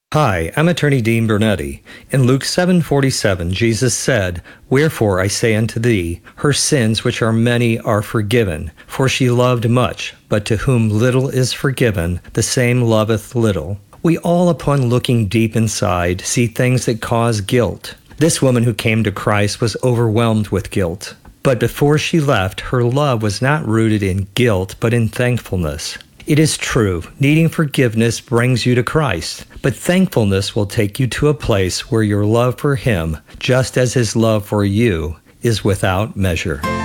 Hi, I'm Attorney Dean Bernetti. In Luke 7:47, Jesus said, "Wherefore I say unto thee, her sins which are many are forgiven, for she loved much, but to whom little is forgiven, the same loveth little." We all, upon looking deep inside, see things that cause guilt. This woman who came to Christ was overwhelmed with guilt. But before she left, her love was not rooted in guilt, but in thankfulness. It is true, needing forgiveness brings you to Christ, but thankfulness will take you to a place where your love for Him, just as His love for you, is without measure.